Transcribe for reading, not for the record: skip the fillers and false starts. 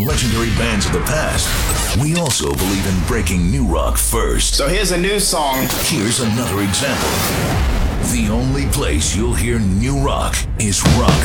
legendary bands of the past, we also believe in breaking new rock first. So here's a new song. Here's another example. The only place you'll hear new rock is Rock